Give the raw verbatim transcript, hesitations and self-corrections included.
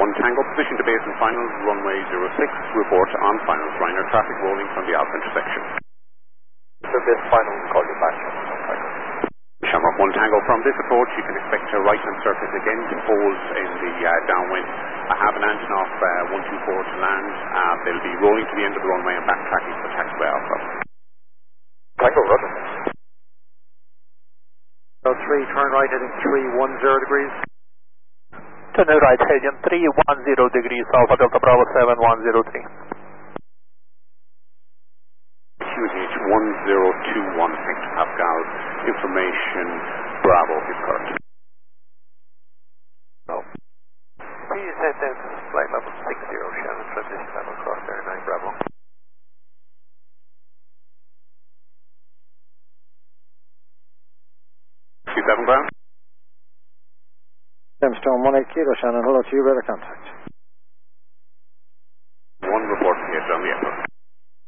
one Tango, position to base and finals, runway zero six, report on finals. Ryanair traffic rolling from the Alpha intersection. So base finals, call you back. Shamrock one Tango, from this approach you can expect a right-hand surface again to falls in the uh, downwind. I have an engine off uh, one two four to land. Uh, they'll be rolling to the end of the runway and backtracking for taxiway Alpha. Tango, roger. So three, turn right heading three one zero degrees. Turn right heading three one zero degrees, Alpha Delta Bravo seven one zero three. Q T H one zero two one hectopascal, information Bravo is correct. No. Please head down to flight level six zero, Shannon, transition level cross air nine Bravo. Q seven ground. Gemstone one eight Kilo, Shannon, hello to you, radar contact.